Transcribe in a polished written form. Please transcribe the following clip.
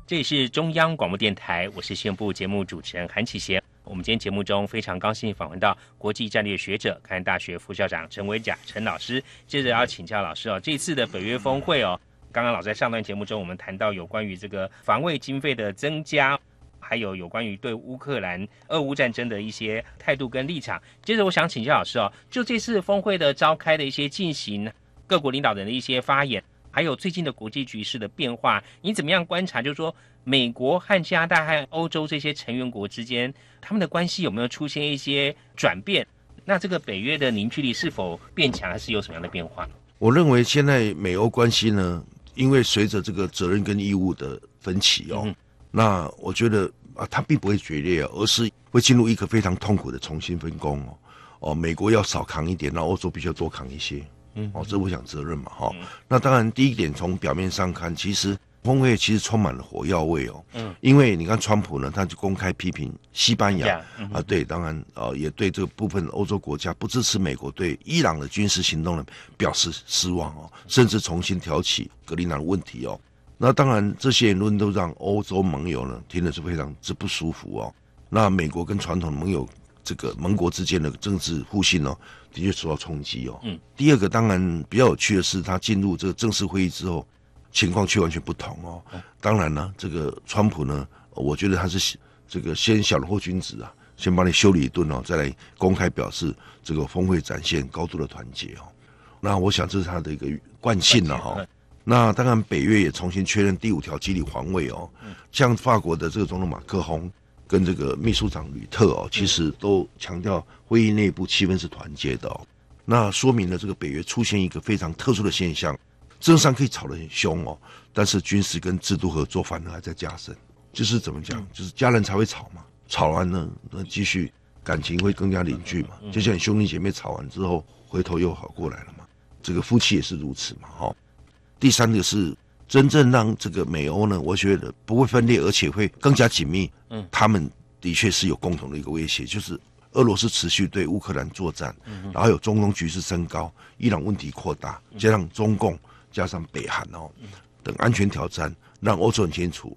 这里是中央广播电台，我是新闻部节目主持人韩启贤。我们今天节目中非常高兴访问到国际战略学者、凯恩大学副校长陈维甲陈老师。接着要请教老师这次的北约峰会刚刚老师在上段节目中我们谈到有关于这个防卫经费的增加，还有关于对乌克兰俄乌战争的一些态度跟立场。接着我想请教老师就这次峰会的召开的一些进行，各国领导人的一些发言，还有最近的国际局势的变化，你怎么样观察？就是说，美国和加拿大和欧洲这些成员国之间，他们的关系有没有出现一些转变？那这个北约的凝聚力是否变强，还是有什么样的变化？ 我认为现在美欧关系呢，因为随着这个责任跟义务的分歧那我觉得它并不会决裂而是会进入一个非常痛苦的重新分工美国要少扛一点，那欧洲必须要多扛一些。这我想责任嘛那当然第一点从表面上看，其实峰会其实充满了火药味因为你看川普呢，他就公开批评西班牙对，当然也对这个部分欧洲国家不支持美国对伊朗的军事行动呢表示失望甚至重新挑起格陵兰的问题那当然这些言论都让欧洲盟友呢听的是非常之不舒服那美国跟传统盟友这个盟国之间的政治互信的确受到冲击第二个当然比较有趣的是，他进入这个正式会议之后，情况却完全不同当然呢，这个川普呢，我觉得他是这个先小人后君子先把你修理一顿再来公开表示这个峰会展现高度的团结那我想这是他的一个惯性那当然北约也重新确认第5条基理防卫像法国的这个总统马克宏跟这个秘书长吕特其实都强调会议内部气氛是团结的那说明了这个北约出现一个非常特殊的现象，政治上可以吵得很凶但是军事跟制度合作反而还在加深。就是怎么讲，就是家人才会吵嘛，吵完呢继续感情会更加凝聚嘛，就像兄弟姐妹吵完之后回头又好过来了嘛，这个夫妻也是如此嘛第三个是真正让这个美欧呢，我觉得不会分裂，而且会更加紧密他们的确是有共同的一个威胁，就是俄罗斯持续对乌克兰作战然后有中东局势升高，伊朗问题扩大，加上中共加上北韩等安全挑战，让欧洲很清楚